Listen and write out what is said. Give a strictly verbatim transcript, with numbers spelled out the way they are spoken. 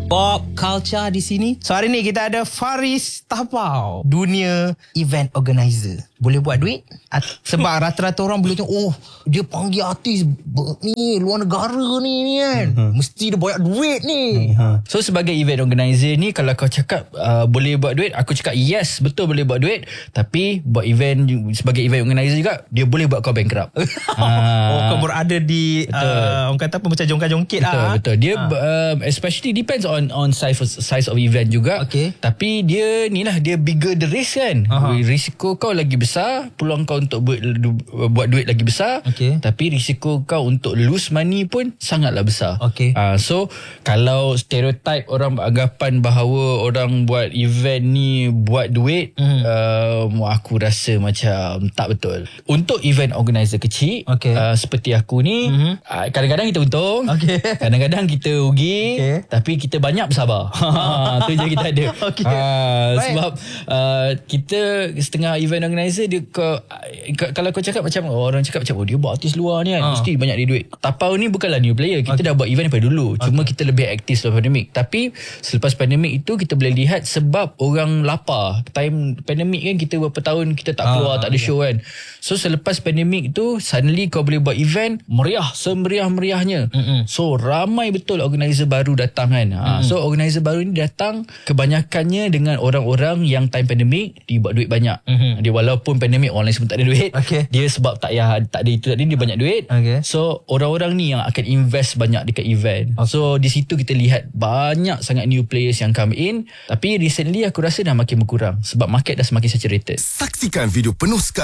Pop culture di sini. So hari ni kita ada Faris Tapau, dunia event organizer. Boleh buat duit? Sebab rata-rata orang boleh tengok, oh dia panggil artis ni luar negara ni, ni kan, uh-huh. mesti dia banyak duit ni. uh-huh. So sebagai event organizer ni, kalau kau cakap uh, boleh buat duit, aku cakap yes, betul boleh buat duit. Tapi buat event sebagai event organizer juga, dia boleh buat kau bankrupt. uh, Oh, kau berada di uh, orang kata apa, macam jongkak-jongkit betul, lah. Betul Dia uh. uh, especially depends on on size size of event juga. Okay. Tapi dia ni lah, dia bigger the risk kan. uh-huh. Risiko kau lagi besar, peluang kau untuk buat, buat duit lagi besar. Okay. Tapi risiko kau untuk lose money pun sangatlah besar. Okay. uh, So kalau stereotype orang beranggapan bahawa orang buat event ni buat duit, mm. uh, aku rasa macam tak betul. Untuk event organizer kecil, okay. uh, seperti aku ni, mm-hmm. uh, kadang-kadang kita untung, okay. kadang-kadang kita rugi, okay. tapi kita banyak bersabar. Tu je kita ada. Okay. uh, Sebab uh, kita setengah event organizer dia ke, kalau kau cakap macam oh, orang cakap macam oh dia buat artis luar ni kan, uh. mesti banyak dia duit. Tapau ni bukanlah new player. Kita okay. dah buat event daripada dulu. Cuma okay. kita lebih aktif selepas pandemik. Tapi selepas pandemik itu kita boleh lihat sebab orang lapar. Time pandemik kan kita berapa tahun kita tak keluar, uh, tak ada yeah. show kan. So selepas pandemik tu suddenly kau boleh buat event meriah, semeriah-meriahnya. Mm-mm. So ramai betul organizer baru datang kan. Ha, so organizer baru ni datang kebanyakannya dengan orang-orang yang time pandemik dia buat duit banyak. Mm-hmm. Dia walaupun pandemik orang lain semua tak ada duit, okay. dia sebab tak ya tak ada itu tadi dia banyak duit. Okay. So orang-orang ni yang akan invest banyak dekat event. Okay. So di situ kita lihat banyak sangat new players yang come in. Tapi recently aku rasa dah makin berkurang sebab market dah semakin saturated. Saksikan video penuh